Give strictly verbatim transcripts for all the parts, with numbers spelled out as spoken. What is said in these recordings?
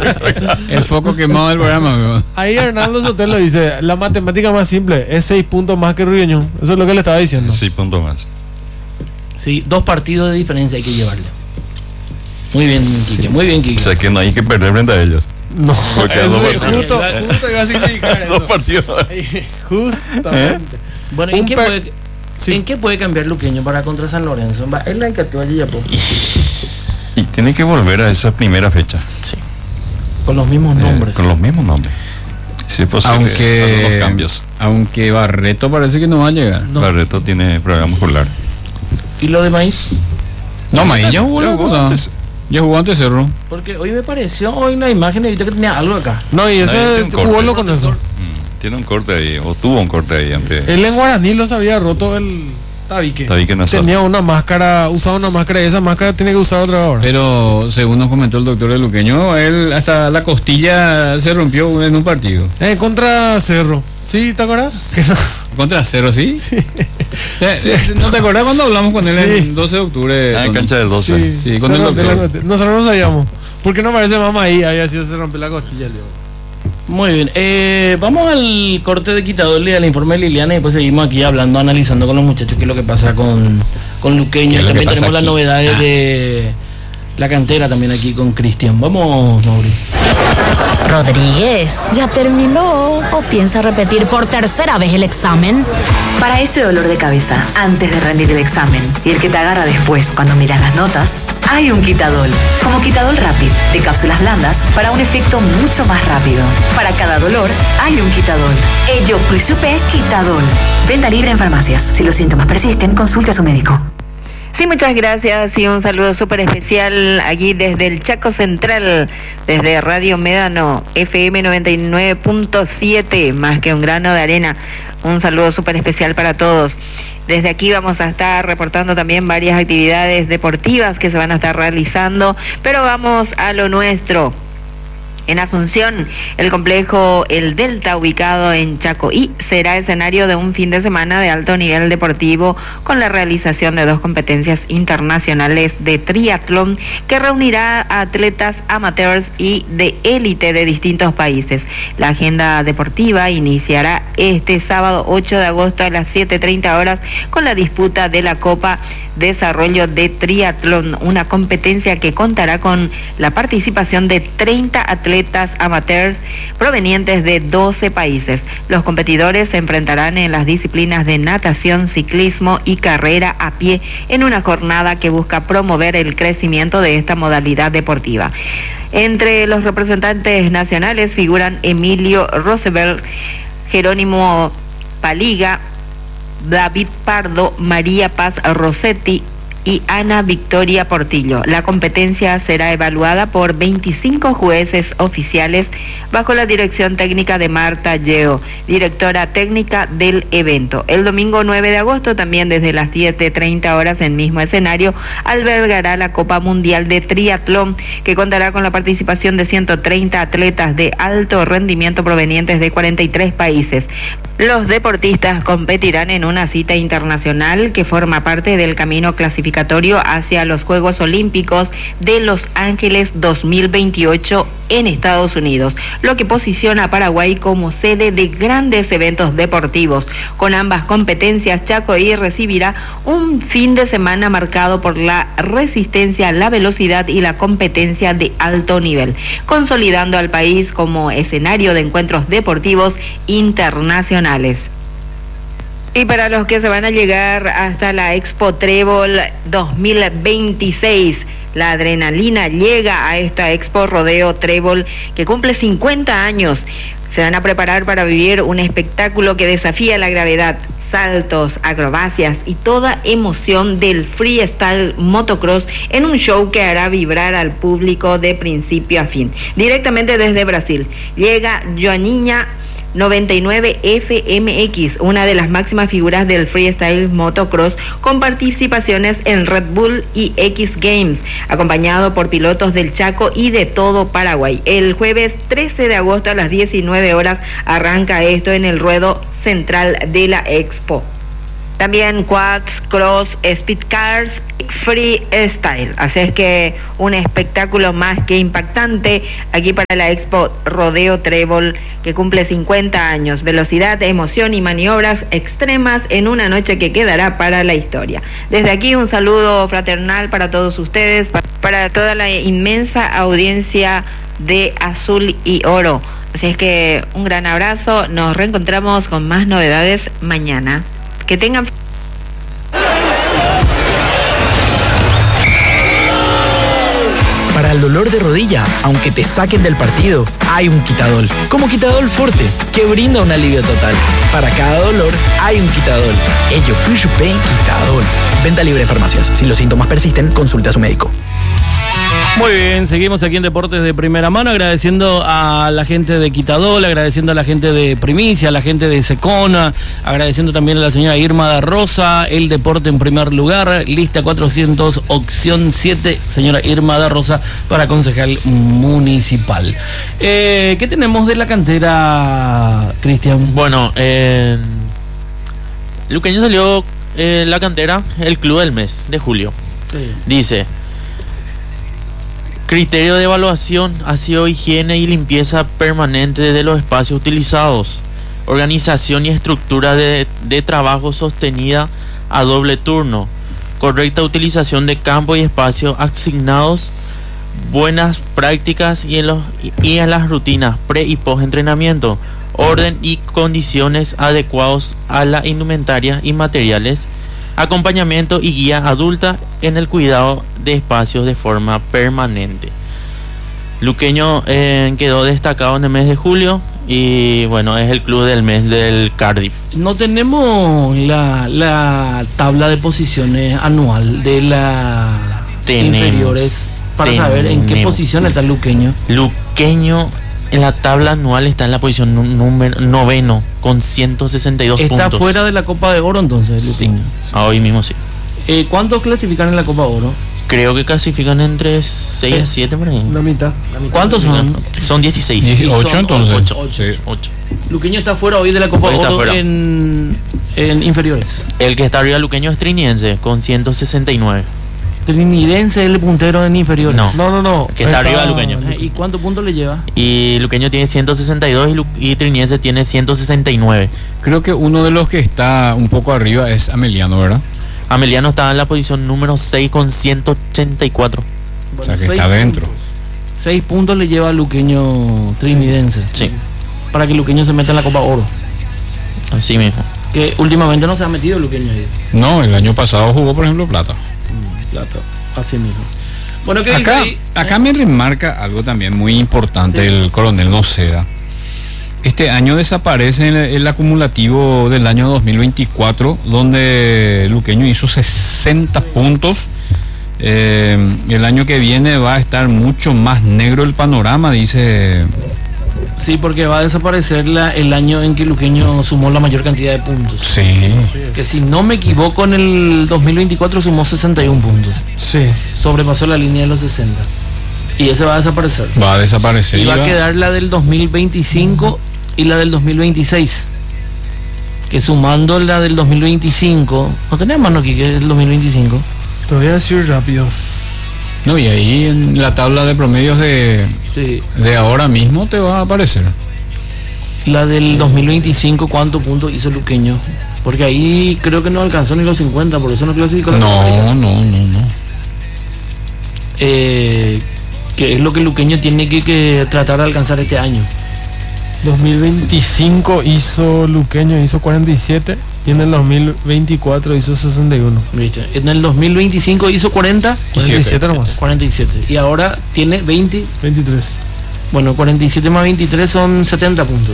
El foco quemado del programa. Ahí Hernando Sotelo dice, la matemática más simple es seis puntos más que Rubiñón. Eso es lo que le estaba diciendo. seis puntos más. Sí, dos partidos de diferencia hay que llevarle. Muy bien, Sí. Quique, muy bien, Quique. O sea que no hay que perder frente a ellos. No, Porque eso dos es partidos. justo, justo iba a significar eso. Dos partidos. Justamente. Bueno, ¿en Un qué, per- puede, Sí. ¿en qué puede cambiar Luqueño para contra San Lorenzo? Va, él la encantó allí ya poco. Y tiene que volver a esa primera fecha. Sí. Con los mismos Eh, nombres. con los mismos nombres. Si es posible, hacer Aunque, los cambios. aunque Barreto parece que no va a llegar. No. Barreto tiene problema muscular. ¿Y lo de Maíz? No, Maíz ya jugó Ya la jugó pasada. antes. Ya jugó antes Cerro. Porque hoy me pareció, hoy en la imagen he visto que tenía algo acá. No, y No, ese tiene un jugó corte. lo con eso. Mm, tiene un corte ahí, o tuvo un corte ahí antes. Él en Guaraní los había roto el tabique. Tabique nasal. Tenía una máscara, usaba una máscara y esa máscara tiene que usar otra ahora. Pero según nos comentó el doctor de Luqueño, él hasta la costilla se rompió en un partido. Eh, contra Cerro. ¿Sí? ¿Te acuerdas? Que no. Contra Cerro, ¿sí? ¿Te- ¿No te acordás cuando hablamos con él Sí. el doce de octubre? Ah, en Tony? cancha del doce. Sí, con se el rompió doctor. la costilla. Nosotros no sabíamos. ¿Por qué no parece mamá ahí? Había sido se rompió la costilla, Leo. Muy bien, eh, vamos al corte de Quitadole, al informe de Liliana y después seguimos aquí hablando, analizando con los muchachos qué es lo que pasa con, con Luqueño. ¿Qué es lo que También pasa tenemos las aquí? novedades Ah. de la cantera también aquí con Cristian. Vamos, Mauri. Rodríguez, ¿ya terminó o piensa repetir por tercera vez el examen? Para ese dolor de cabeza antes de rendir el examen y el que te agarra después cuando miras las notas, hay un Quitadol. Como Quitadol Rapid, de cápsulas blandas para un efecto mucho más rápido. Para cada dolor, hay un Quitadol. Ello Puyupe Quitadol. Venta libre en farmacias. Si los síntomas persisten, consulte a su médico. Sí, muchas gracias y un saludo súper especial aquí desde el Chaco Central, desde Radio Médano, F M noventa y nueve punto siete, más que un grano de arena. Un saludo súper especial para todos. Desde aquí vamos a estar reportando también varias actividades deportivas que se van a estar realizando, pero vamos a lo nuestro. En Asunción, el complejo El Delta, ubicado en Chacoí, será escenario de un fin de semana de alto nivel deportivo con la realización de dos competencias internacionales de triatlón que reunirá a atletas amateurs y de élite de distintos países. La agenda deportiva iniciará este sábado ocho de agosto a las siete treinta horas con la disputa de la Copa Desarrollo de Triatlón, una competencia que contará con la participación de treinta atletas amateurs provenientes de doce países. Los competidores se enfrentarán en las disciplinas de natación, ciclismo y carrera a pie en una jornada que busca promover el crecimiento de esta modalidad deportiva. Entre los representantes nacionales figuran Emilio Roosevelt, Jerónimo Paliga, David Pardo, María Paz Rossetti y Ana Victoria Portillo. La competencia será evaluada por veinticinco jueces oficiales bajo la dirección técnica de Marta Yeo, directora técnica del evento. El domingo nueve de agosto, también desde las siete treinta horas en mismo escenario, albergará la Copa Mundial de Triatlón, que contará con la participación de ciento treinta atletas de alto rendimiento provenientes de cuarenta y tres países. Los deportistas competirán en una cita internacional que forma parte del camino clasificatorio hacia los Juegos Olímpicos de Los Ángeles dos mil veintiocho en Estados Unidos, lo que posiciona a Paraguay como sede de grandes eventos deportivos. Con ambas competencias, Chacoí recibirá un fin de semana marcado por la resistencia, la velocidad y la competencia de alto nivel, consolidando al país como escenario de encuentros deportivos internacionales. Y para los que se van a llegar hasta la Expo Trébol dos mil veintiséis, la adrenalina llega a esta Expo Rodeo Trébol que cumple cincuenta años. Se van a preparar para vivir un espectáculo que desafía la gravedad, saltos, acrobacias y toda emoción del freestyle motocross en un show que hará vibrar al público de principio a fin. Directamente desde Brasil llega Joaninha noventa y nueve F M X, una de las máximas figuras del freestyle motocross, con participaciones en Red Bull y X Games, acompañado por pilotos del Chaco y de todo Paraguay. El jueves trece de agosto a las diecinueve horas arranca esto en el ruedo central de la Expo. También quads, cross, speed cars, freestyle. Así es que un espectáculo más que impactante aquí para la Expo Rodeo Trébol, que cumple cincuenta años. Velocidad, emoción y maniobras extremas en una noche que quedará para la historia. Desde aquí un saludo fraternal para todos ustedes, para toda la inmensa audiencia de Azul y Oro. Así es que un gran abrazo, nos reencontramos con más novedades mañana. Que tengan... Para el dolor de rodilla, aunque te saquen del partido, hay un Quitadol. Como Quitadol Forte, que brinda un alivio total. Para cada dolor, hay un Quitadol. Ello Push Pain Quitadol. Venta libre en farmacias. Si los síntomas persisten, consulte a su médico. Muy bien, seguimos aquí en Deportes de Primera Mano, agradeciendo a la gente de Quitadol, agradeciendo a la gente de Primicia, a la gente de Secona, agradeciendo también a la señora Irma da Rosa, el deporte en primer lugar, lista cuatrocientos, opción siete, señora Irma da Rosa, para concejal municipal. Eh, ¿Qué tenemos de la cantera, Cristian? Bueno, eh, Luqueño salió eh, la cantera, el club del mes de julio. Sí. Dice... Criterio de evaluación, aseo, higiene y limpieza permanente de los espacios utilizados. Organización y estructura de, de trabajo sostenida a doble turno. Correcta utilización de campo y espacios asignados. Buenas prácticas y en, los, y en las rutinas pre y post entrenamiento. Orden y condiciones adecuados a la indumentaria y materiales. Acompañamiento y guía adulta en el cuidado de espacios de forma permanente. Luqueño eh, quedó destacado en el mes de julio y bueno, es el club del mes del Cardiff. No tenemos la, la tabla de posiciones anual de las inferiores para tenemos. saber en qué posición está Luqueño. Luqueño en la tabla anual está en la posición número noveno con ciento sesenta y dos está puntos. Está fuera de la Copa de Oro entonces, Luqueño. Sí, hoy mismo sí. Eh, ¿Cuántos clasifican en la Copa de Oro? Creo que clasifican entre seis a siete por ahí. La mitad. La mitad. ¿Cuántos son? Son dieciséis. dieciocho entonces. ocho. Luqueño está fuera hoy de la Copa de Oro en, en inferiores. El que está arriba Luqueño es Trinidense con ciento sesenta y nueve. Trinidense es el puntero en inferiores. No, no, no. no. Que está, está arriba Luqueño. ¿Y cuántos puntos le lleva? Y Luqueño tiene ciento sesenta y dos y, Lu y Trinidense tiene ciento sesenta y nueve. Creo que uno de los que está un poco arriba es Ameliano, ¿verdad? Ameliano está en la posición número seis con ciento ochenta y cuatro. Bueno, o sea que está dentro. Seis puntos le lleva a Luqueño Trinidense. Sí. sí. Para que Luqueño se meta en la Copa Oro. Así mismo. Que últimamente no se ha metido Luqueño ahí. No, el año pasado jugó, por ejemplo, Plata. Mm, plata. Así mismo. Bueno, ¿qué acá, dice ahí? Acá me remarca algo también muy importante, sí. El coronel Noceda. Este año desaparece el, el acumulativo del año dos mil veinticuatro, donde Luqueño hizo sesenta puntos. Eh, el año que viene va a estar mucho más negro el panorama, dice. Sí, porque va a desaparecer la, el año en que Luqueño sumó la mayor cantidad de puntos. Sí. Que si no me equivoco, en el dos mil veinticuatro sumó sesenta y uno puntos. Sí. Sobrepasó la línea de los sesenta. Y ese va a desaparecer. Va a desaparecer. Y va a quedar la del dos mil veinticinco y la del dos mil veintiséis. Que sumando la del dos mil veinticinco... ¿No tenés mano aquí que es el dos mil veinticinco? Te voy a decir rápido. No, y ahí en la tabla de promedios de, sí. de ahora mismo te va a aparecer. La del dos mil veinticinco, ¿cuántos puntos hizo Luqueño? Porque ahí creo que no alcanzó ni los cincuenta, por eso no clasificó. No, no, no, no. Eh, que es lo que Luqueño tiene que, que tratar de alcanzar este año. dos mil veinticinco hizo Luqueño, hizo cuarenta y siete. Y en el dos mil veinticuatro hizo sesenta y uno. En el dos mil veinticinco hizo cuarenta. cuarenta y siete nomás. cuarenta y siete. Y ahora tiene veinte. veintitrés. Bueno, cuarenta y siete más veintitrés son setenta puntos.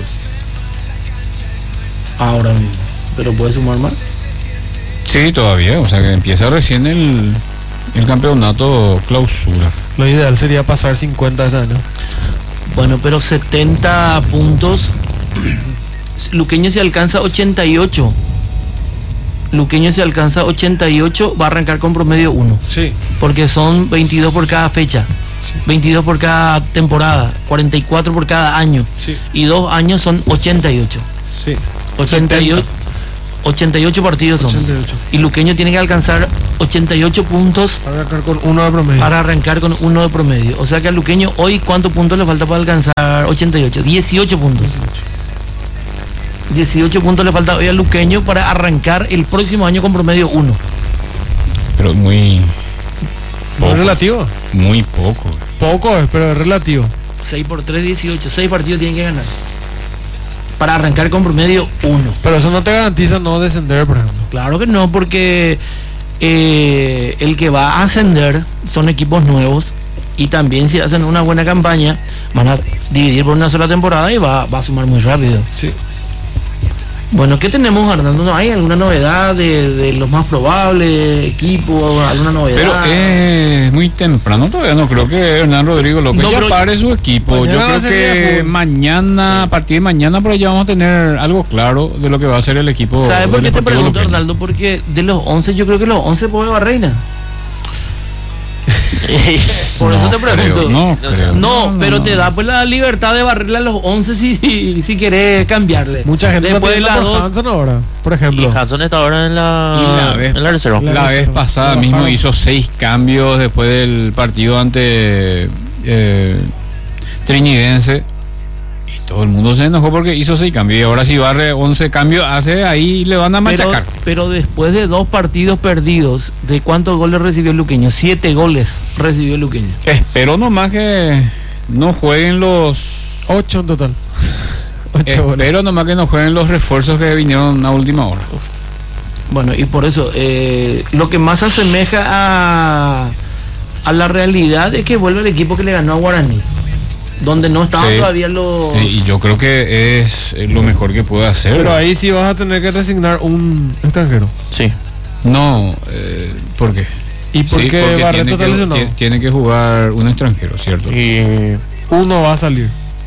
Ahora mismo. ¿Pero puede sumar más? Sí, todavía. O sea que empieza recién el, el campeonato clausura. Lo ideal sería pasar cincuenta este año. Bueno, pero setenta puntos. Luqueño se alcanza ochenta y ocho. Luqueño se alcanza ochenta y ocho, va a arrancar con promedio uno. Sí. Porque son veintidós por cada fecha. Sí. veintidós por cada temporada, cuarenta y cuatro por cada año. Sí. Y dos años son ochenta y ocho. Sí. ochenta y ocho. ochenta y ocho partidos son. ochenta y ocho. Y Luqueño tiene que alcanzar ochenta y ocho puntos Para arrancar con uno de promedio. para arrancar con uno de promedio. O sea que a Luqueño hoy, ¿cuántos puntos le falta para alcanzar ochenta y ocho? dieciocho puntos. dieciocho puntos le falta hoy a Luqueño para arrancar el próximo año con promedio uno. Pero muy, ¿No poco. es relativo? muy poco. Poco es, pero es relativo. seis por tres, dieciocho. seis partidos tienen que ganar para arrancar con promedio uno. Pero eso no te garantiza no descender, por ejemplo. Claro que no, porque eh, el que va a ascender son equipos nuevos y también si hacen una buena campaña van a dividir por una sola temporada y va, va a sumar muy rápido. Sí. Bueno, ¿qué tenemos, Hernando? ¿No hay alguna novedad de, de los más probables equipos? ¿Alguna novedad? Pero es muy temprano, todavía no creo que Hernán Rodrigo López No, ya pero- pare su equipo. Mañana Yo va a creo ser día de que fútbol. mañana, a partir de mañana, por allá vamos a tener algo claro de lo que va a ser el equipo. ¿Sabes por del qué te Deportivo pregunto, Luqueño. Hernando? Porque de los once, yo creo que los once puede Barreina. Por eso No te pregunto. creo, no, No, creo. No, pero te da pues la libertad de barrerle a los once si, si querés cambiarle. Mucha gente está Después de pidiendo las por dos. Hanson ahora, por Y ejemplo. Hanson está ahora en la, Y la vez- en la reserva. la- La vez reserva. pasada La mismo bajaron. hizo seis cambios después del partido ante eh, Trinidense. Y todo el mundo se enojó porque hizo seis cambios. Y ahora si barre once cambios, hace ahí le van a Pero, machacar. pero después de dos partidos perdidos, ¿de cuántos goles recibió el Luqueño? Siete goles recibió el Luqueño. Espero nomás que no jueguen los. Ocho en total. Ocho goles. Espero nomás que no jueguen los refuerzos que vinieron a última hora. Bueno, y por eso, eh, lo que más asemeja a, a la realidad es que vuelve el equipo que le ganó a Guaraní, donde no estaban Sí. todavía los... Eh, y yo creo que es eh, lo mejor que puede hacer. Pero ahí sí vas a tener que designar un extranjero. Sí. No, eh, ¿por qué? ¿Y por Sí, qué porque Barreto tiene está que, lesionado? ti- tiene que jugar un extranjero, ¿cierto? Y Uno va a salir.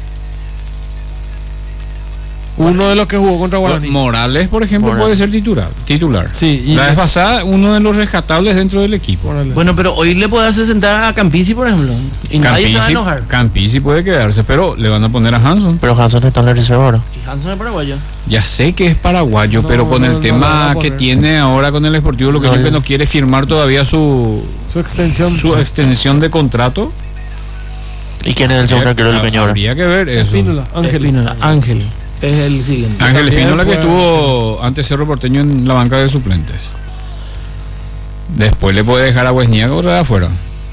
Uno de los que jugó contra Guaraní. Morales, por ejemplo, Morales. puede ser titular. titular. Sí, y La vez pasada, uno de los rescatables dentro del equipo. Morales. Bueno, pero hoy le puede hacer sentar a Campisi, por ejemplo, y nadie se va a Campisi, enojar. Campisi puede quedarse, pero le van a poner a Hanson. pero Hanson está en la reserva ahora. Y Hanson es paraguayo. Ya sé que es paraguayo, No, pero con no, el no le van tema a que poner. tiene ahora con el Sportivo, lo que No, siempre el- no quiere firmar todavía su, su extensión. su extensión de contrato. ¿Y quién es el segundo arquero del Luqueño ahora? Habría que ver eso. Espínola, Ángel. Espínola, Ángel. Es el siguiente. Ángel También Espínola, que fue- estuvo antes Cerro Porteño en la banca de suplentes. Después le puede dejar a Huesniaga otra de afuera.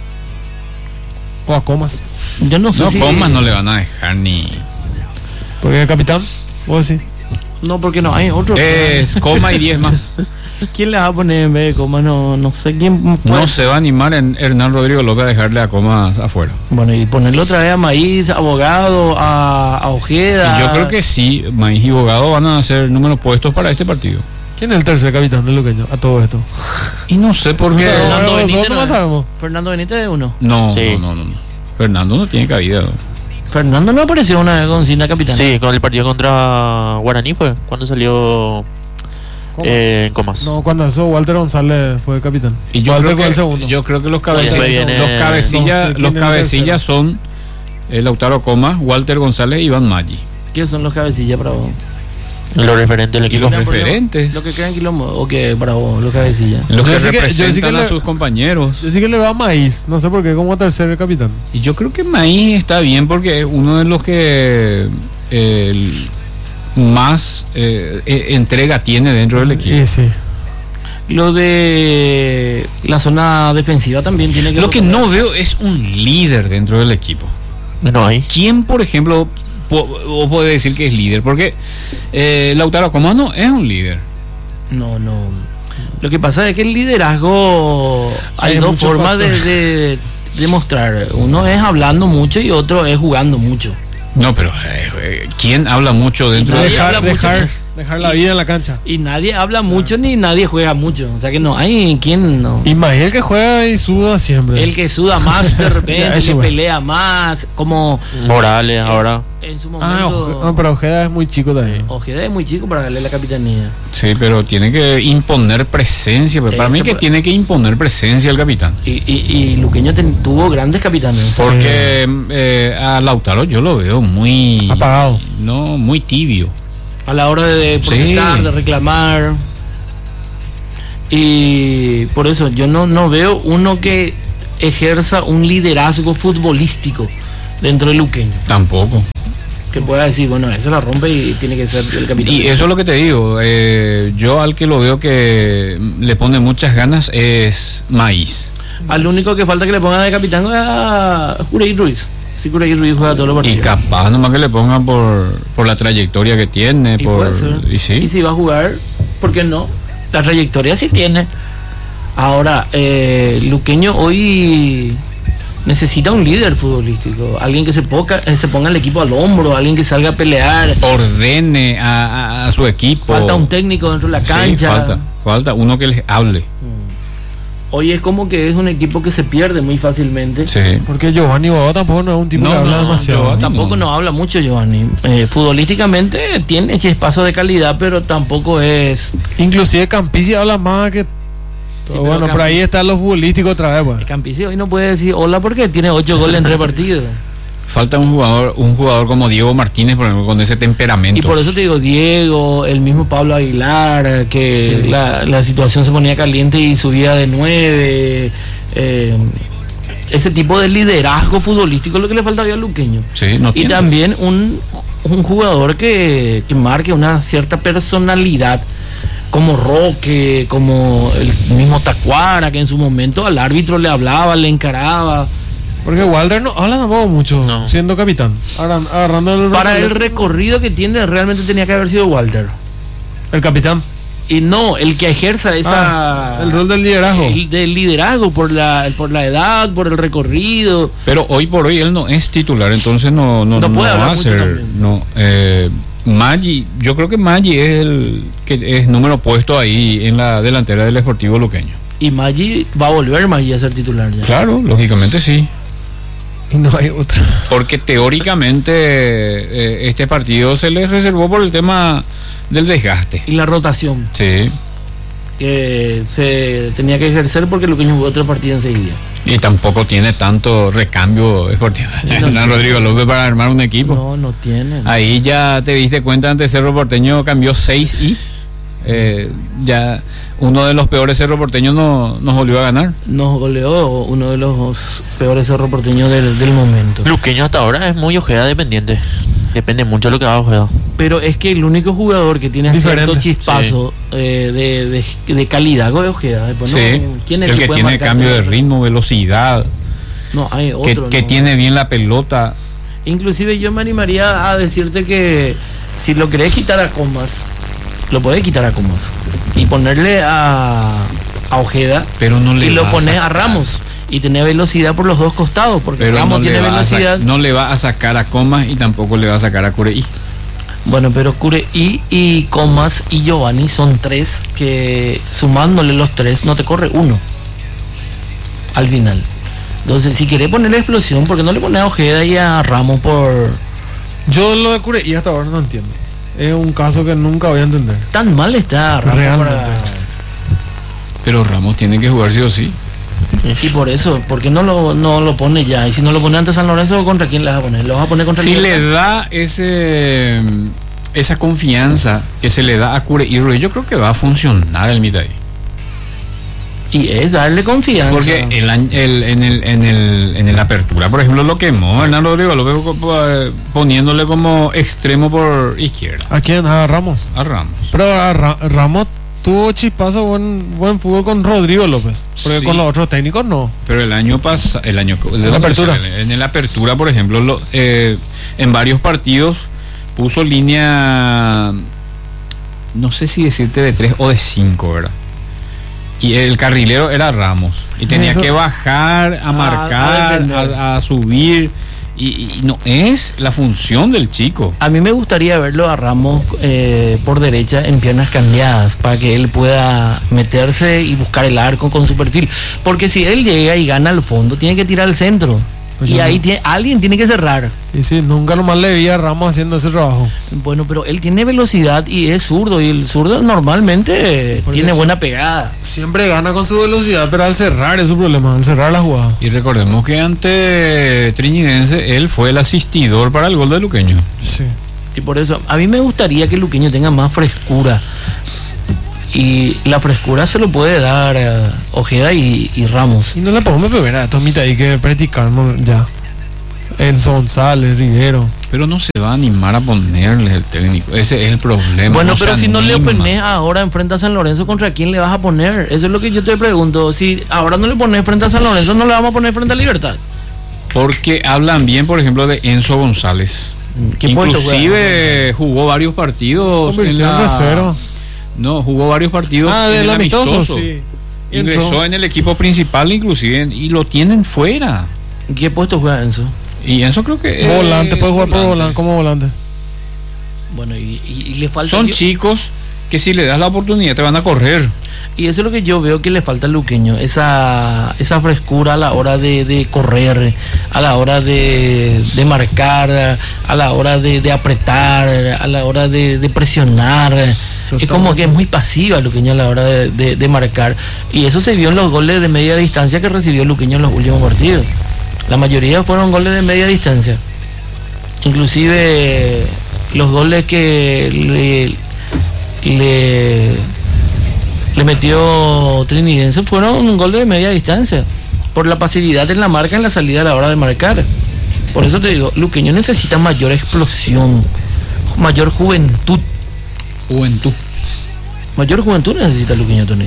O a Comas. Yo no sé No, si... Comas no le van a dejar ni. Porque el capitán. Vos sí. No, porque no hay otro. Es Coma y diez más. ¿Quién le va a poner en vez de Coma? No, no sé quién puede. No se va a animar en Hernán Rodrigo López a dejarle a Comas afuera. Bueno, y ponerle otra vez a Maíz, abogado, a, a Ojeda. Y yo creo que sí, Maíz y Bogado van a ser números puestos para este partido. ¿Quién es el tercer capitán del Luqueño? A todo esto. Y no sé por qué. O sea, Fernando los Benítez dos no no más es. sabemos. Fernando Benítez es uno. No, Sí. no, no, no. Fernando no tiene cabida. Fernando no apareció una vez con Cinta Capitán. Sí, con el partido contra Guaraní fue cuando salió ¿Cómo? eh, en Comas. No, cuando eso Walter González fue capitán. Y yo Walter creo, fue el que, segundo. yo creo que los Después cabecillas, viene- los no cabecillas, sé quién los es el cabecillas son eh, Lautaro Comas, Walter González y Iván Maggi. ¿Quiénes son los cabecillas para vos? Lo referente del Y equipo. los ¿Crean problema? referentes. Lo que crean quilombo, o que para vos, los cabecillas. Los Yo que sí que- yo sí que representan a le- sus compañeros. Yo sí que le va a Maíz. No sé por qué, como tercer capitán. Y yo creo que Maíz está bien porque es uno de los que eh, el más eh, eh, entrega tiene dentro del equipo. Sí, sí. Lo de la zona defensiva también tiene que... Lo que no veo es un líder dentro del equipo. No hay. ¿Quién, por ejemplo, po- o puede decir que es líder? Porque eh, Lautaro Comas no es un líder. No, no. Lo que pasa es que el liderazgo hay Hay dos muchos formas de, factores. de, de mostrar. Uno es hablando mucho y otro es jugando mucho. No, pero eh, eh, ¿quién habla mucho dentro Nadie del habla Dejar, mucho. dejar, dejar la vida en la cancha. Y nadie habla mucho ni nadie juega mucho. O sea que no hay quien no. Y Maíz el que juega y suda siempre. El que suda más de Ya, repente, eso que va. pelea más, como Morales ahora. en su Ah, momento. Oje- no, pero Ojeda es muy chico también. Ojeda es muy chico para darle la capitanía. Sí, pero tiene que imponer presencia. Pero para Ese mí que puede- tiene que imponer presencia el capitán. Y, y, y Luqueño ten- tuvo grandes capitanes. Porque eh, a Lautaro yo lo veo muy... Apagado. No, muy tibio. A la hora de, de Sí. protestar, de reclamar. Y por eso yo no, no veo uno que ejerza un liderazgo futbolístico dentro del luqueño. Tampoco. Que pueda decir, bueno, esa la rompe y tiene que ser el capitán. Y eso es lo que te digo. Eh, yo al que lo veo que le pone muchas ganas es Maíz. Al único que falta que le pongan de capitán a Jurey Ruiz. Sí, Jurey Ruiz juega todos los partidos. Y capaz nomás que le pongan por, por la trayectoria que tiene. Y, por, y, sí. y si va a jugar, ¿por qué no? La trayectoria sí tiene. Ahora, eh, Luqueño hoy necesita un líder futbolístico, alguien que se ponga, se ponga el equipo al hombro, alguien que salga a pelear, ordene a, a, a su equipo. Falta un técnico dentro de la cancha. Sí, falta, falta uno que les hable. Mm. Hoy es como que es un equipo que se pierde muy fácilmente. Sí. Porque Giovanni Boado tampoco no es un tipo no, que habla no, demasiado. No, tampoco no. no habla mucho Giovanni. Eh, futbolísticamente tiene chispazos de calidad, pero tampoco es. Inclusive Campisi habla más que. Sí, bueno, Campisi, por ahí están los futbolísticos otra vez. Pues. Campisi hoy no puede decir hola porque tiene ocho goles en tres partidos. Falta un jugador, un jugador como Diego Martínez, por ejemplo, con ese temperamento. Y por eso te digo, Diego, el mismo Pablo Aguilar, que sí. la, la situación se ponía caliente y subía de nueve. Eh, ese tipo de liderazgo futbolístico es lo que le faltaría al luqueño. Sí, no y tiene. También un, un jugador que, que marque una cierta personalidad, como Roque, como el mismo Tacuara, que en su momento al árbitro le hablaba, le encaraba. Porque Walter no habla tampoco mucho, no. siendo capitán. Agarrando el Para el recorrido que tiene, realmente tenía que haber sido Walter. El capitán. Y no, el que ejerza esa. Ah, el rol del liderazgo. El del liderazgo, por la, por la edad, por el recorrido. Pero hoy por hoy él no es titular, entonces no, no, no, no puede va a ser. No, eh, Maggi, yo creo que Maggi es el que es número puesto ahí en la delantera del Sportivo Luqueño. Y Maggi va a volver Maggi a ser titular ya. Claro, lógicamente sí. Y no hay otra. Porque teóricamente eh, este partido se les reservó por el tema del desgaste. Y la rotación. Sí. Que se tenía que ejercer porque Luqueño jugó otro partido enseguida. Y tampoco tiene tanto recambio esportivo. No, Rodrigo López para armar un equipo. No, no tiene. Ahí ya te diste cuenta, ante Cerro Porteño cambió seis y eh, ya uno de los peores Cerro Porteños no, nos volvió a ganar. Nos goleó uno de los peores Cerro Porteños del, del momento. Luqueño hasta ahora es muy Ojeda dependiente. Depende mucho de lo que haga Ojeda. Pero es que el único jugador que tiene Diferente. cierto chispazo sí. eh, de, de, de calidad es Ojeda. Después, sí. no, ¿quién es el que, que tiene cambio de ritmo, velocidad. No, hay otro. Que, que no. tiene bien la pelota. Inclusive yo me animaría a decirte que si lo querés quitar a Comas, lo podés quitar a Comas y ponerle a, a Ojeda, pero no le y lo pones a, a Ramos y tener velocidad por los dos costados, porque pero Ramos no tiene velocidad. No le va a sacar a Comas y tampoco le va a sacar a Cureí. Bueno, pero Cureí y Comas y Giovanni son tres que sumándole los tres no te corre uno al final. Entonces, si querés ponerle explosión, ¿por qué no le pones a Ojeda y a Ramos por...? Yo lo de Cureí hasta ahora no entiendo. Es un caso que nunca voy a entender. Tan mal está Ramos. Realmente. Para... Pero Ramos tiene que jugar sí o sí. Y por eso, ¿por qué no lo, no lo pone ya? Y si no lo pone ante San Lorenzo, ¿contra quién le vas a poner? ¿Lo vas a poner contra si el le da ese esa confianza que se le da a Cureí, yo creo que va a funcionar el mitad ahí. Y es darle confianza. Porque el, el, en, el, en, el, en el apertura, por ejemplo, lo quemó Hernán Rodrigo, lo veo poniéndole como extremo por izquierda. ¿A quién? A Ramos. A Ramos. Pero a Ra Ramos tuvo chispazo, buen, buen fútbol con Rodrigo López. Porque sí, con los otros técnicos no. Pero el año pasado, el año de la apertura. En el apertura, por ejemplo, lo, eh, en varios partidos puso línea, no sé si decirte de tres o de cinco, ¿verdad? Y el carrilero era Ramos. Y tenía Eso. que bajar, a marcar, a, a, a subir. Y, y no es la función del chico. A mí me gustaría verlo a Ramos eh, por derecha en piernas cambiadas, para que él pueda meterse y buscar el arco con su perfil. Porque si él llega y gana al fondo, tiene que tirar al centro. Pues y ahí no. tiene, alguien tiene que cerrar. Y sí, nunca nomás le vi a Ramos haciendo ese trabajo. Bueno, pero él tiene velocidad y es zurdo. Y el zurdo normalmente Porque tiene sí, buena pegada. Siempre gana con su velocidad, pero al cerrar es su problema, al cerrar la jugada. Y recordemos que ante Trinitense él fue el asistidor para el gol de Luqueño. Sí. Y por eso, a mí me gustaría que Luqueño tenga más frescura. Y la frescura se lo puede dar uh, Ojeda y, y Ramos. Y no le podemos beber a Tomita ahí que practicarnos ya. Enzo González, Rivero. Pero no se va a animar a ponerle el técnico. Ese es el problema. Bueno, no pero si anima. no le pones ahora enfrente a San Lorenzo, ¿contra quién le vas a poner? Eso es lo que yo te pregunto. Si ahora no le pones frente a San Lorenzo, ¿no le vamos a poner frente a Libertad? Porque hablan bien, por ejemplo, de Enzo González. Inclusive jugó varios partidos en la... reserva. No, jugó varios partidos ah, en del el amistoso, amistoso. Sí. Ingresó Entró. en el equipo principal inclusive y lo tienen fuera. ¿Qué puesto juega Enzo? Y Enzo creo que volante, es puede jugar volante. por volante, como volante. Bueno, y, y, y le falta... Son yo, chicos que si le das la oportunidad te van a correr. Y eso es lo que yo veo que le falta al luqueño, esa, esa frescura a la hora de, de correr, a la hora de, de marcar, a la hora de, de apretar, a la hora de, de presionar. Es como que es muy pasiva el luqueño a la hora de, de, de marcar. Y eso se vio en los goles de media distancia que recibió el luqueño en los últimos partidos. La mayoría fueron goles de media distancia. Inclusive los goles que le... le le metió Trinidense fueron un gol de media distancia por la pasividad en la marca en la salida a la hora de marcar. Por eso te digo, Luqueño necesita mayor explosión, mayor juventud. Juventud. Mayor juventud necesita Luqueño, Tony.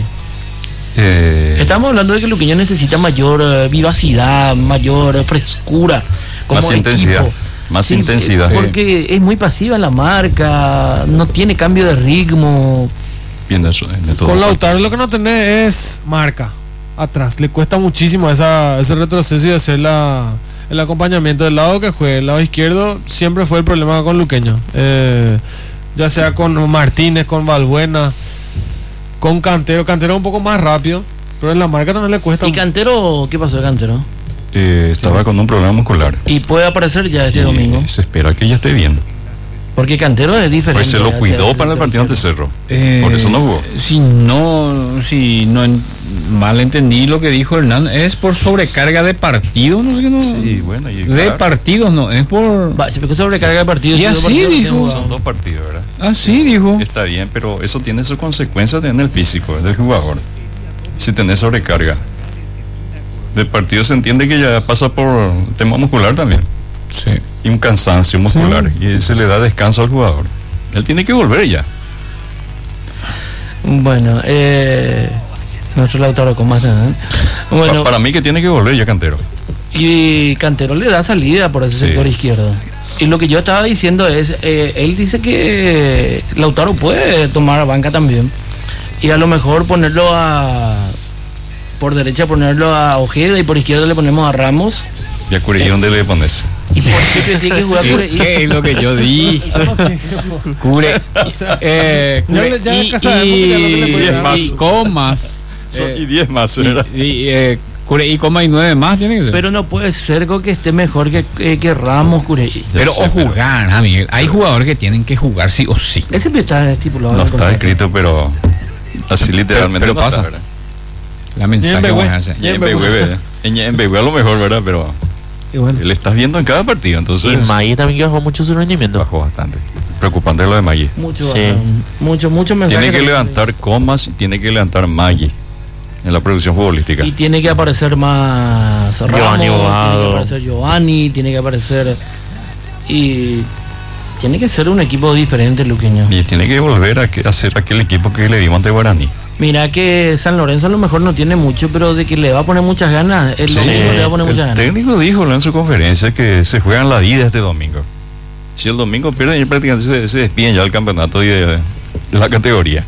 Eh, Estamos hablando de que Luqueño necesita mayor uh, vivacidad, mayor uh, frescura. Como más equipo. intensidad. Más Sí, intensidad. Porque es muy pasiva en la marca, no tiene cambio de ritmo. Bien de eso, de todo. Con Lautaro lo que no tenés es marca atrás. Le cuesta muchísimo esa, ese retroceso y hacer la, el acompañamiento del lado que juegue. El lado izquierdo siempre fue el problema con Luqueño. Eh, ya sea con Martínez, con Valbuena, con Cantero. Cantero es un poco más rápido, pero en la marca también le cuesta. ¿Y Cantero? ¿Qué pasó de Cantero? Eh, estaba con un problema muscular. Y puede aparecer ya este Y domingo. se espera que ya esté bien. Porque Cantero es diferente. Pues se lo hacia cuidó el para el partido ante Cerro. Eh, Por eso no jugó. Si no, si no en- mal entendí lo que dijo Hernán, es por sobrecarga de partidos, no sé qué no. Sí, bueno. Y De claro, partidos no, es por. Va, se me sobrecarga de partido. Y dos así partidos dijo. recién son jugados. dos partidos, ¿verdad? Así dijo. Está bien, pero eso tiene sus consecuencias en el físico del jugador. Si tenés sobrecarga de partido, se entiende que ya pasa por tema muscular también. Sí. Y un cansancio muscular. Y se le da descanso al jugador. Él tiene que volver ya. Bueno, eh, nuestro Lautaro con más nada. ¿eh? Bueno, Pa- para mí que tiene que volver ya Cantero. y Cantero le da salida por ese Sí. sector izquierdo. Y lo que yo estaba diciendo es, eh, él dice que Lautaro puede tomar banca también. Y a lo mejor ponerlo a... Por derecha ponerlo a Ojeda y por izquierda le ponemos a Ramos. Ya Curí, ¿dónde le pones? ¿Y por qué pensé que jugar por ahí? ¿Qué es lo que yo dije? Cure. Eh, Ya cure- le- ya y, acá sabemos que ya no te le y- puede dar. y comas. Son Eh, y diez más, y, ¿verdad? y, eh, cure y coma y nueve más tiene que ser. Pero no puede ser que esté mejor que, que, que Ramos, Curey. Pero sé, o pero- jugar, ah, Miguel. Hay jugadores que tienen que jugar sí o sí. Ese siempre está estipulado. No en el está contrato. escrito, pero así literalmente pero no está, pasa. ¿verdad? La mensaje Bien, vamos güey. a hacer. Y en B W, ¿verdad? En en B W a lo mejor, ¿verdad? Pero Y bueno, le estás viendo en cada partido, entonces Y Magui también bajó mucho su rendimiento. bajó bastante. Preocupante lo de Maggi. Mucho, Sí. baja, mucho, mucho mensaje. Tiene que levantar comas y tiene que levantar Maggi en la producción futbolística. Y tiene que aparecer más Ramos, Giovanni tiene que Bogado. aparecer Giovanni, tiene que aparecer... Y tiene que ser un equipo diferente, Luqueño. Y tiene que volver a, que- a ser aquel equipo que le dimos ante Guaraní. Mira que San Lorenzo a lo mejor no tiene mucho, pero de que le va a poner muchas ganas, el Sí, domingo le va a poner muchas el ganas. técnico dijo en su conferencia que se juegan la vida este domingo. Si el domingo pierden, ya prácticamente se, se despiden ya del campeonato y de, de la categoría.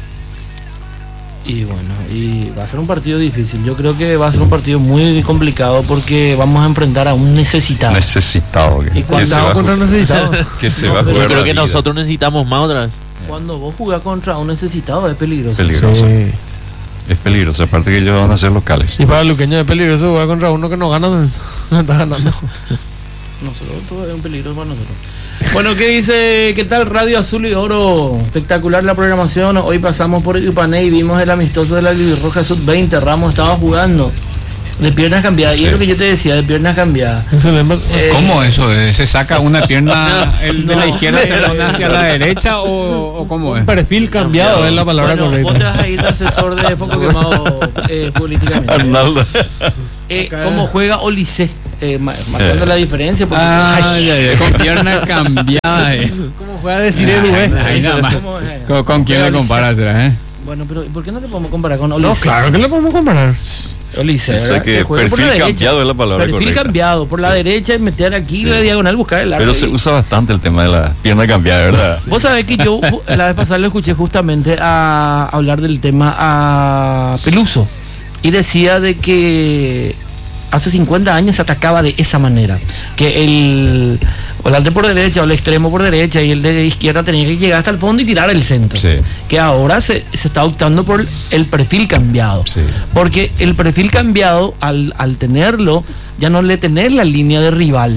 Y bueno, y va a ser un partido difícil. Yo creo que va a ser un partido muy complicado porque vamos a enfrentar a un necesitado. Necesitado. Que, Y que cuando se va a contra ju- necesitado. que se No, va a pero jugar Yo creo la que vida. nosotros necesitamos más otra vez. Cuando vos jugás contra un necesitado es peligroso. Peligroso. Sí. Es peligroso, aparte que ellos van a ser locales. Y para el Luqueño es peligroso jugar contra uno que no gana, no está ganando. Nosotros todo es un peligro para nosotros. Bueno, ¿qué dice? ¿Qué tal Radio Azul y Oro? Espectacular la programación. Hoy pasamos por Ipané y vimos el amistoso de la Roja Sub veinte. Ramos estaba jugando. De piernas cambiadas. Y Sí. es lo que yo te decía, de piernas cambiadas. Eso le- Eh, ¿Cómo eso? es? ¿Se saca una pierna el de la No. izquierda se pone hacia la derecha o, o cómo es? Un perfil cambiado es la palabra bueno, vos te correcta. vas a ir de asesor de foco quemado eh, políticamente. Arnaldo. Eh, ¿Cómo juega Olise? Eh, ma- marcando Eh. la diferencia. Porque, Ah, ya, ya, con pierna cambiada. eh. ¿Cómo juega decir Edu, eh? Ahí nada más. ¿Cómo es? ¿Con, con quién le Juega comparas, será, eh? Bueno, pero ¿por qué no le podemos comparar con Olise? No, claro que le podemos comparar. Olise, Eso ¿verdad? que juega por perfil la derecha. cambiado es la palabra Perfil correcta. cambiado, por la Sí. derecha y meter aquí Sí. la diagonal, buscar el arco. Pero se y- usa bastante el tema de la pierna cambiada, ¿verdad? Vos sabés que yo ju- la vez pasada lo escuché justamente a hablar del tema a Peluso y decía de que hace cincuenta años se atacaba de esa manera, que el volante por derecha o el extremo por derecha y el de izquierda tenía que llegar hasta el fondo y tirar el centro, Sí. que ahora se, se está optando por el perfil cambiado, Sí. porque el perfil cambiado al, al tenerlo ya no le tenés la línea de rival.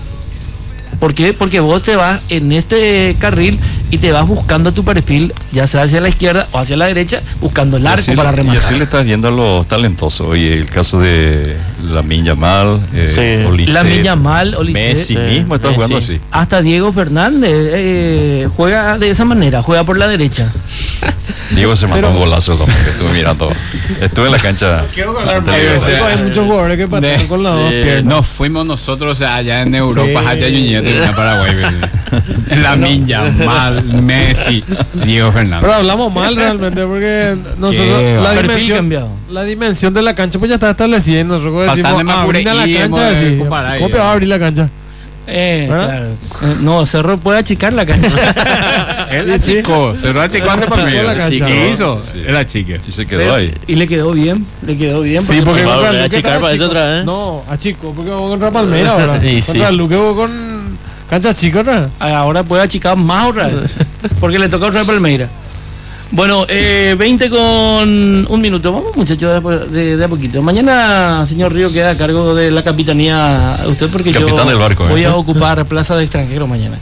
¿Por qué? Porque vos te vas en este carril y te vas buscando tu perfil, ya sea hacia la izquierda o hacia la derecha, buscando el Y arco así, para y rematar. así le estás viendo a los talentosos. Oye, el caso de Lamine Yamal, eh, Sí. Olise, Lamine Yamal, Olise, Messi Sí, mismo está Messi. jugando así. hasta Diego Fernández eh, juega de esa manera, juega por la derecha. Diego se mandó un golazo también, que estuve mirando. Estuve en la cancha. Quiero hablar antes más. de- o sea, Hay muchos jugadores que patean de- con las dos sí. piernas. Nos fuimos nosotros, o sea, allá en Europa, Sí. allá en Paraguay. La Minya, Mal, Messi, Diego Fernández. Pero hablamos mal realmente porque nosotros Qué la va. Perfil dimensión, cambiado. la dimensión de la cancha pues ya está establecida y nosotros decimos Faltando más abrir a la por ahí, cancha hemos de decir, comparar ¿cómo ahí, te va a ¿no? abrir la cancha? Eh, ¿verdad? claro. Eh, no, Cerro puede achicar la cancha. Él la achicó, cerró achicando por medio. la cancha. ¿Qué hizo? Sí. Él achique. Y se quedó Pero- ahí. y le quedó bien, le quedó bien. Sí, porque va a contra volver a Luque achicar estaba para eso chico. otra vez. No, a chico, porque vamos contra Palmeiras ahora. Y sí. Contra Luque vos con cancha chica otra vez. Ahora puede achicar más otra vez. Porque le toca otra vez Palmeira. Bueno, eh, veinte con un minuto. Vamos, muchachos, de, de, de a poquito. Mañana, señor Río, queda a cargo de la capitanía usted, porque Capitán yo del barco, voy ¿eh? a ocupar plaza de extranjero mañana.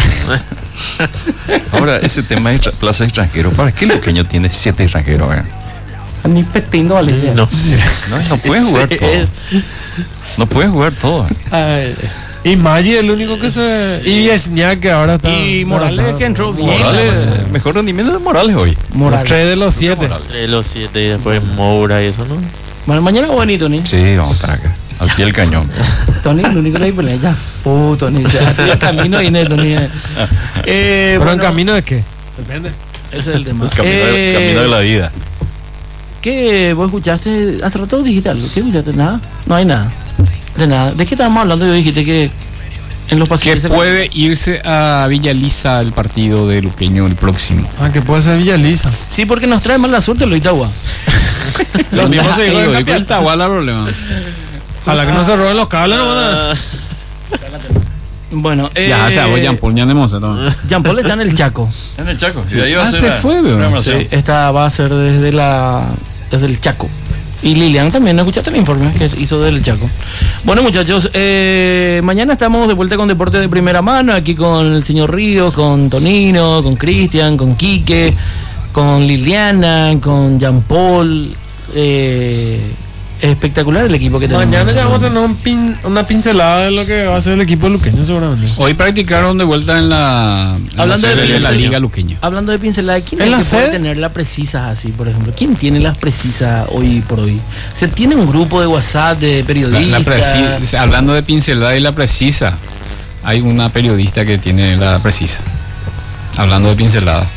Ahora, ese tema de extra- plaza extranjero, ¿para qué Luqueño tiene siete extranjeros? eh? Ni petino, vale. No. No, no pueden jugar todo. No pueden jugar todo. Y Maggi es el único que se. Y Esñac que ahora está. Y Morales, que entró bien. Morales, mejor rendimiento de Morales hoy. Morales. Tres de los siete. De los siete y después Moura y eso, ¿no? Bueno, mañana bonito, Tony. Sí, vamos para acá. Al pie del cañón. Tony, lo único que hay pelea ya. Oh, Tony, ya estoy en camino y en Tony. Eh, ¿Pero bueno, en camino de qué? Depende. Ese es el tema. Camino, de, Eh, camino de la vida. ¿Qué vos escuchaste? Hace rato dijiste algo. ¿Qué escuchaste? Nada. No hay nada. De nada. ¿De qué estábamos hablando? Yo dijiste que en los Que pasillos. se- puede irse a Villa Lisa el partido de Luqueño el próximo. Ah, que puede ser Villa Lisa. Sí, porque nos trae mala suerte lo Itagua. Lo mismo se dijo en Digo, Capital. ¿cuál está el problema? Ojalá que no se roben los cables, no van a. Ah, Bueno, eh. Ya, o sea, vos Jean Paul, ya andemos, ¿no? Jean Paul está en el Chaco. En el Chaco. Y de ahí va a Ah, ser se la fue, weón. programación. Sí, esta va a ser desde la desde el Chaco. Y Lilian también, ¿no escuchaste el informe que hizo del Chaco? Bueno, muchachos, eh, mañana estamos de vuelta con Deportes de Primera Mano, aquí con el señor Ríos, con Tonino, con Cristian, con Quique, con Liliana, con Jean Paul. Eh, espectacular el equipo que tenemos. Mañana ya vamos a tener un pin- una pincelada de lo que va a ser el equipo luqueño, seguramente. Hoy practicaron de vuelta en la, en Hablando la de sede de la diseño. Liga Luqueña. Hablando de pincelada, ¿quién ¿En es la el que puede sede? tener las precisas así, por ejemplo? ¿Quién tiene las precisas hoy por hoy? ¿Se tiene un grupo de WhatsApp de La- periodistas? la preci- hablando de pincelada y la precisa, hay una periodista que tiene la precisa. Hablando de pincelada.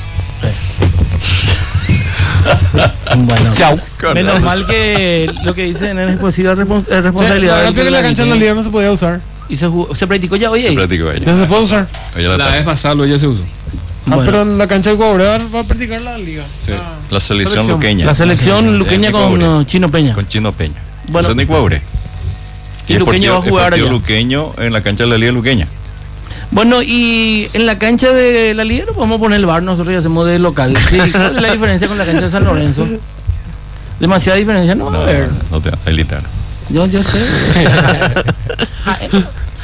Bueno, Chau. menos mal que lo que dicen es posible respon- es Sí, responsabilidad la del verdad que la cancha en la liga no se podía usar. y se, jugó- se practicó ya hoy. Se ahí? practicó ella. Ya se puede usar. Hoy a la La tarde. vez pasada lo ya se usó. Ah, Bueno. pero en la cancha de Guauré va a practicar la liga. Sí. Ah, La selección, Selección. luqueña. La selección luqueña En con Ecuador. uh, Chino Peña. Con Chino Peña. Bueno. Eso es de Ecuador. Y el Luqueño partido- va a jugar el partido allá. luqueño en la cancha de la Liga Luqueña. Bueno, y en la cancha de la liga no podemos poner el bar, nosotros ya hacemos de local. Sí, ¿cuál es la diferencia con la cancha de San Lorenzo? Demasiada diferencia, no, a No, ver. no te va a elitar. Yo, yo sé.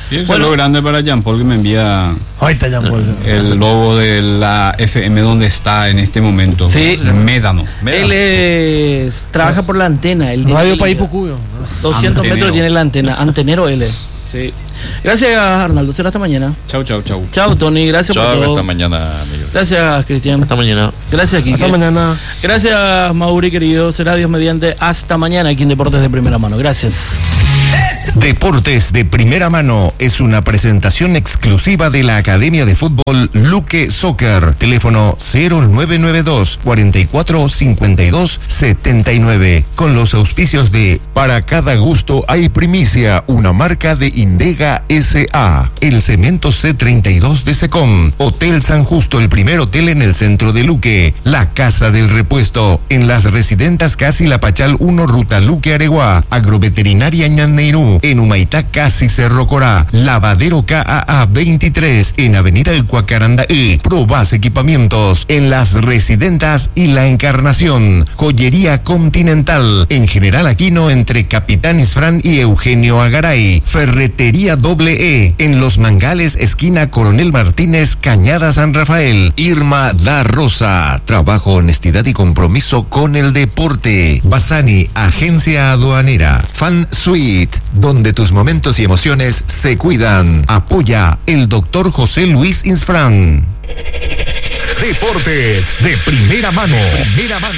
Y un Bueno. saludo grande para Jean Paul que me envía Ahorita ya, Paul. el logo de la F M donde está en este momento. Sí. Médano. Él es, trabaja por la antena. Él tiene Radio el- País Pucuyo. doscientos Antenero. metros tiene la antena. Antenero L. Sí. Gracias, Arnaldo. Será hasta mañana. Chau, chau, chau. Chao, Tony. Gracias por Chao, todo. hasta mañana, amigos. Gracias, Cristian. Hasta mañana. Gracias, Kike. Hasta mañana. Gracias, Mauri, querido. Será Dios mediante. Hasta mañana aquí en Deportes de Primera Mano. Gracias. Deportes de Primera Mano es una presentación exclusiva de la Academia de Fútbol Luque Soccer. Teléfono cero nueve nueve dos, cuatro cuatro cinco dos, siete nueve. Con los auspicios de Para cada gusto hay primicia, una marca de Indega S A. El Cemento C treinta y dos de Secom. Hotel San Justo, el primer hotel en el centro de Luque. La Casa del Repuesto. En las residentas Casi La Pachal uno, Ruta Luque Areguá. Agroveterinaria Ñanneirú. En Humaitá, Casi Cerro Corá. Lavadero K A A veintitrés. En Avenida El Cuacaranda E. Probas Equipamientos. En las residentas y La Encarnación. Joyería Continental. En General Aquino entre Capitán Isfrán y Eugenio Agaray. Ferretería Doble E. En Los Mangales, esquina Coronel Martínez, Cañada San Rafael. Irma da Rosa. Trabajo, honestidad y compromiso con el deporte. Basani, agencia aduanera. Fan Suite, donde tus momentos y emociones se cuidan. Apoya el doctor José Luis Insfrán. Deportes de Primera Mano. Primera Mano.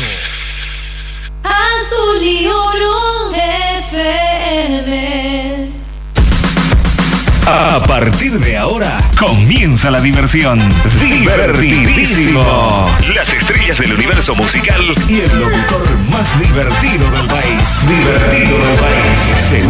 Azul y oro F M. A partir de ahora comienza la diversión. Divertidísimo. Las estrellas del universo musical y el locutor más divertido del país. Divertido del país.